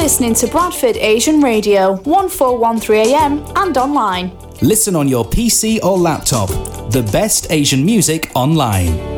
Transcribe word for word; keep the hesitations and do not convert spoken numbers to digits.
listening to Bradford Asian Radio, fourteen thirteen A M and online. Listen on your P C or laptop. The best Asian music online.